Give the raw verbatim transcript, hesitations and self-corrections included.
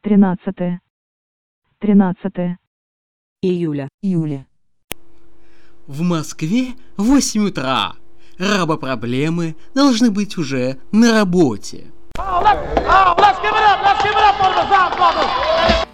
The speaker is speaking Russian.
тринадцатое. тринадцатое. Июля. Июля. В Москве восемь утра. Рабопроблемы должны быть уже на работе. Oh, let's, oh, let's give it up, let's give it up for the South Brothers.